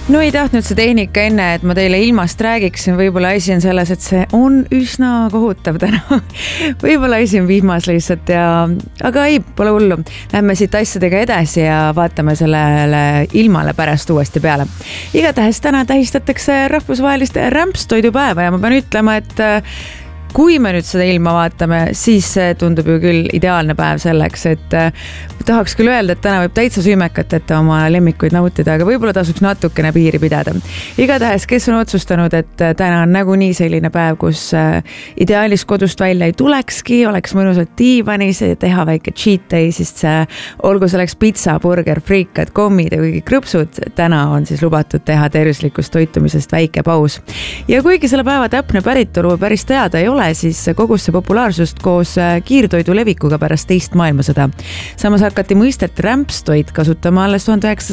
No ei tahtnud see tehnika enne, et ma teile ilmast räägiksin, võib-olla asi on selles, et see on üsna kohutav täna. Võib-olla asi on vihmas lihtsalt aga ei, pole hullu. Lähme siit asjadega edasi ja vaatame sellele ilmale pärast uuesti peale. Igatahes täna tähistatakse rahvusvahelist rämpstoidupäeva ja ma pean ütlema, et kui me nüüd seda ilma vaatame, siis tundub ju küll ideaalne päev selleks, et tahaks küll öelda, et täna võib täitsa süümekat, et oma lemmikuid nautida, aga võib-olla tasuks natukene piiri pidada. Igatahes, kes on otsustanud, et täna on nagunii selline päev, kus ideaalis kodust välja ei tulekski, oleks mõnusalt diivanis ja teha väike cheat day, sest olgu selleks pizza, burger, friikad, kommid ja kõigi krõpsud, täna on siis lubatud teha tervislikust toitumisest väike paus. Ja kuigi selle päeva täpne päritolu päris teada ei ole, siis kogus see populaarsust koos kiirtoidu levikuga pärast teist maailmasõda. Samas hakati mõistet rämpstoit kasutama alles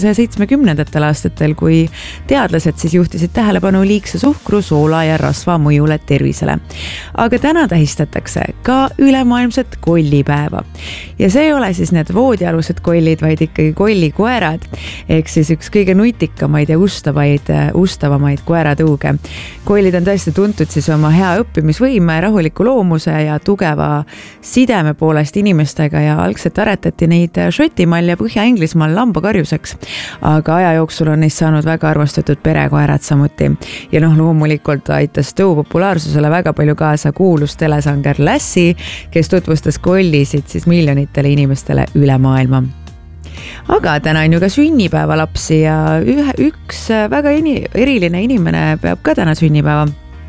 1970. aastatel, kui teadlased siis juhtisid tähelepanu liigse suhkru, soola ja rasva mõjule tervisele. Aga täna tähistatakse ka ülemaailmset kollipäeva. Ja see ei ole siis need voodialused kollid, vaid ikkagi kollikoerad, ehk siis üks kõige nutikamaid ja ustavamaid koeratõuge. Kollid on tõesti tuntud siis oma hea õppimisvõime, rahuliku loomuse ja tugeva sideme poolest inimestega ja algselt aretati neid Šotimaal ja Põhja-Inglismaal lambakarjuseks. Aga aja jooksul on neist saanud väga armastatud perekoerad samuti. Ja loomulikult aitas tõu populaarsusele väga palju kaasa kuulus telesanger Lassie, kes tutvustas kollisid siis miljonitele inimestele üle maailma. Aga täna on ju ka sünnipäevalapsi ja üks väga eriline inimene peab ka täna sünnipäeva.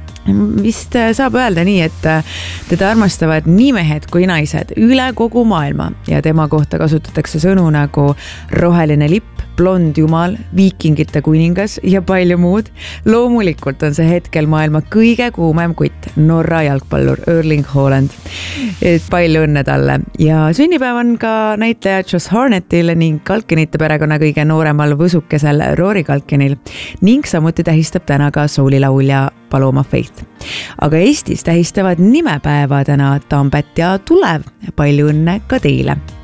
Vist saab öelda nii, et teda armastavad nii mehed kui naised üle kogu maailma ja tema kohta kasutatakse sõnu nagu roheline lipp, blond jumal, viikingite kuningas ja palju muud. Loomulikult on see hetkel maailma kõige kuumem kutt, Norra jalgpallur Erling Haaland. Et palju õnne talle. Ja sünnipäev on ka näitleja Josh Hartnettil ning Kalkenite perekonna kõige nooremal võsukesel Rory Kalkenil ning samuti tähistab täna ka soolilaulja Paloma Faith. Aga Eestis tähistavad nimepäeva täna Tambet ja Tulev. Palju õnne ka teile!